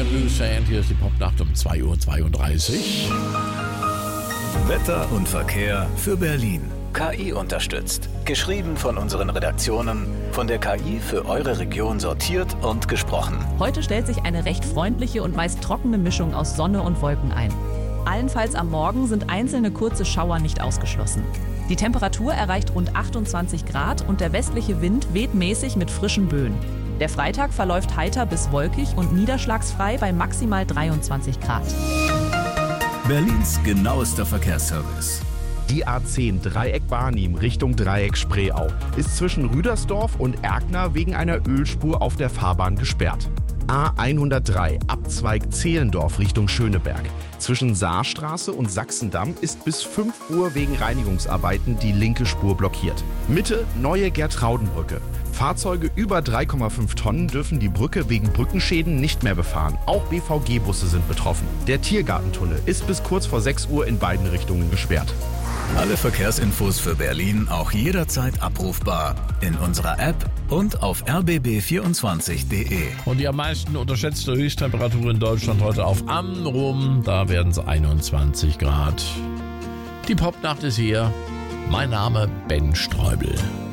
and Blue Sand. Hier ist die Popnacht um 2:32 Uhr. Wetter und Verkehr für Berlin. KI unterstützt. Geschrieben von unseren Redaktionen, von der KI für eure Region sortiert und gesprochen. Heute stellt sich eine recht freundliche und meist trockene Mischung aus Sonne und Wolken ein. Allenfalls am Morgen sind einzelne kurze Schauer nicht ausgeschlossen. Die Temperatur erreicht rund 28 Grad und der westliche Wind weht mäßig mit frischen Böen. Der Freitag verläuft heiter bis wolkig und niederschlagsfrei bei maximal 23 Grad. Berlins genauester Verkehrsservice. Die A10 Dreieck Barnim Richtung Dreieck Spreeau ist zwischen Rüdersdorf und Erkner wegen einer Ölspur auf der Fahrbahn gesperrt. A103 Abzweig Zehlendorf Richtung Schöneberg. Zwischen Saarstraße und Sachsendamm ist bis 5 Uhr wegen Reinigungsarbeiten die linke Spur blockiert. Mitte neue Gertraudenbrücke. Fahrzeuge über 3,5 Tonnen dürfen die Brücke wegen Brückenschäden nicht mehr befahren. Auch BVG-Busse sind betroffen. Der Tiergartentunnel ist bis kurz vor 6 Uhr in beiden Richtungen gesperrt. Alle Verkehrsinfos für Berlin auch jederzeit abrufbar in unserer App und auf rbb24.de. Und die am meisten unterschätzte Höchsttemperatur in Deutschland heute auf Amrum. Da werden es 21 Grad. Die Popnacht ist hier. Mein Name Ben Streubel.